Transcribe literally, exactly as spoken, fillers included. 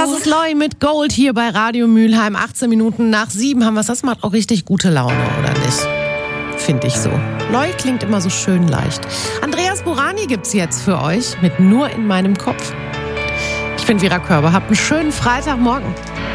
Das ist Loi mit Gold hier bei Radio Mülheim. achtzehn Minuten nach sieben haben wir es. Das macht auch richtig gute Laune, oder nicht? Finde ich so. Loi klingt immer so schön leicht. Andreas Burani gibt's jetzt für euch mit Nur in meinem Kopf. Ich bin Vera Körber. Habt einen schönen Freitagmorgen.